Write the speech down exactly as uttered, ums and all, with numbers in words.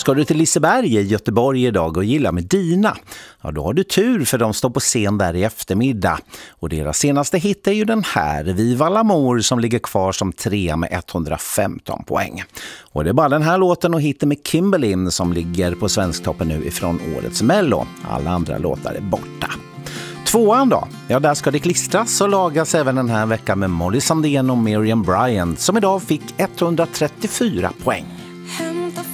Ska du till Liseberg i Göteborg idag och gilla med Dina? Ja, då har du tur för de står på scen där i eftermiddag. Och deras senaste hit är ju den här, Viva l'Amour, som ligger kvar som trea med etthundrafemton poäng. Och det är bara den här låten och hitten med Kimberlin som ligger på Svensktoppen nu ifrån årets Mello. Alla andra låtar är borta. Tvåan då? Ja, där ska det klistras och lagas även den här veckan med Molly Sandén och Miriam Bryant som idag fick etthundratrettiofyra poäng.